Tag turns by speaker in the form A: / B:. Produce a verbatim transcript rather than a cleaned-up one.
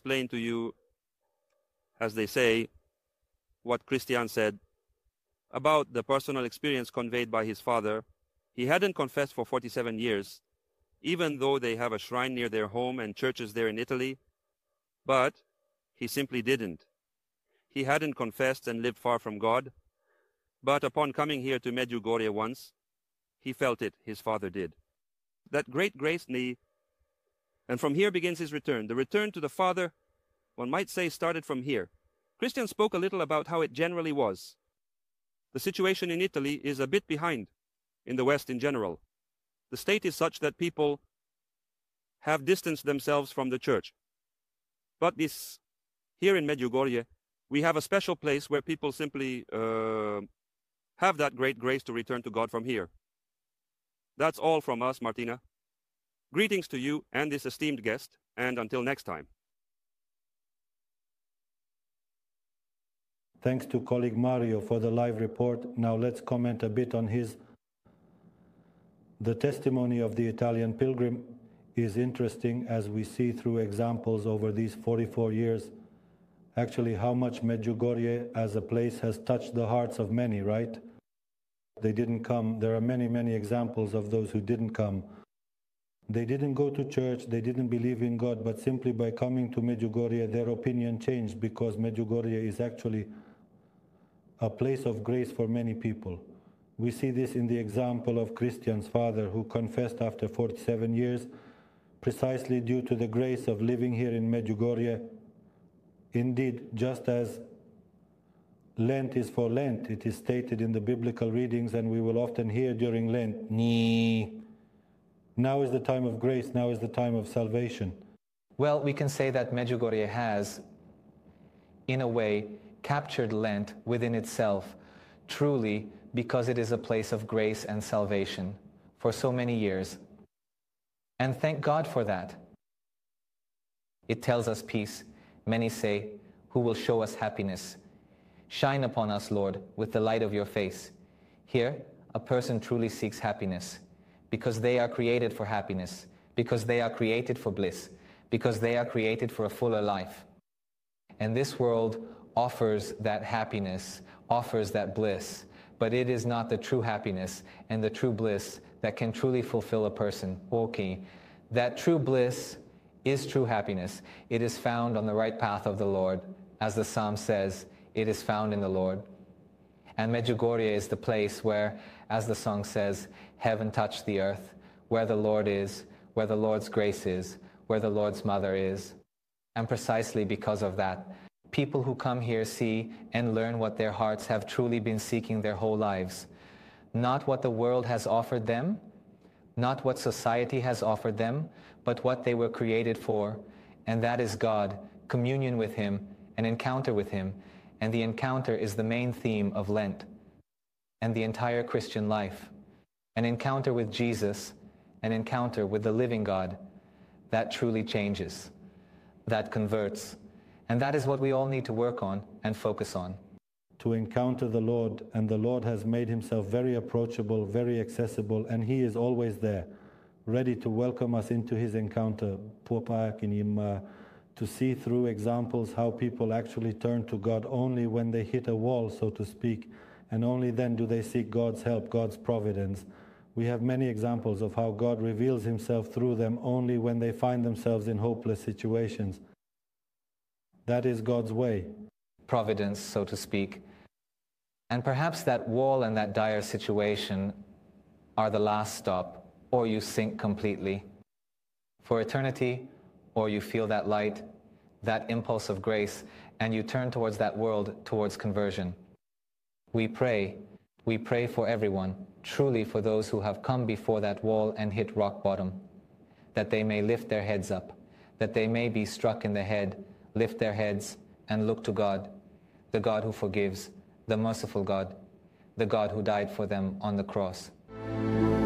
A: explain to you, as they say, what Christian said about the personal experience conveyed by his father. He hadn't confessed for forty-seven years, even though they have a shrine near their home and churches there in Italy, but he simply didn't. He hadn't confessed and lived far from God, but upon coming here to Medjugorje once, he felt it, his father did. That great grace, and from here begins his return. The return to the Father, one might say, started from here. Christian spoke a little about how it generally was. The situation in Italy is a bit behind in the West in general. The state is such that people have distanced themselves from the church. But this, here in Medjugorje, we have a special place where people simply uh, have that great grace to return to God from here. That's all from us, Martina. Greetings to you and this esteemed guest, and until next time.
B: Thanks to colleague Mario for the live report. Now let's comment a bit on his. The testimony of the Italian pilgrim is interesting, as we see through examples over these forty-four years, actually how much Medjugorje as a place has touched the hearts of many, right? They didn't come. There are many, many examples of those who didn't come. They didn't go to church, they didn't believe in God, but simply by coming to Medjugorje, their opinion changed, because Medjugorje is actually a place of grace for many people. We see this in the example of Christian's father, who confessed after forty-seven years, precisely due to the grace of living here in Medjugorje. Indeed, just as Lent is for Lent, it is stated in the biblical readings, and we will often hear during Lent, "Ni." Now is the time of grace, now is the time of salvation.
C: Well, we can say that Medjugorje has, in a way, captured Lent within itself, truly, because it is a place of grace and salvation for so many years. And thank God for that. It tells us peace. Many say, "Who will show us happiness? Shine upon us, Lord, with the light of your face." Here, a person truly seeks happiness, because they are created for happiness, because they are created for bliss, because they are created for a fuller life. And this world offers that happiness, offers that bliss, but it is not the true happiness and the true bliss that can truly fulfill a person. Okay, that true bliss is true happiness. It is found on the right path of the Lord. As the Psalm says, it is found in the Lord. And Medjugorje is the place where, as the song says, heaven touched the earth, where the Lord is, where the Lord's grace is, where the Lord's mother is. And precisely because of that, people who come here see and learn what their hearts have truly been seeking their whole lives. Not what the world has offered them, not what society has offered them, but what they were created for, and that is God, communion with Him, an encounter with Him. And the encounter is the main theme of Lent and the entire Christian life. An encounter with Jesus, an encounter with the living God, that truly changes, that converts. And that is what we all need to work on and focus on.
B: To encounter the Lord, and the Lord has made Himself very approachable, very accessible, and He is always there, ready to welcome us into His encounter. To see through examples how people actually turn to God only when they hit a wall, so to speak, and only then do they seek God's help, God's providence. We have many examples of how God reveals Himself through them only when they find themselves in hopeless situations. That is God's way.
C: Providence, so to speak. And perhaps that wall and that dire situation are the last stop, or you sink completely. For eternity, or you feel that light, that impulse of grace, and you turn towards that world, towards conversion. We pray, we pray for everyone, truly for those who have come before that wall and hit rock bottom, that they may lift their heads up, that they may be struck in the head, lift their heads, and look to God, the God who forgives, the merciful God, the God who died for them on the cross.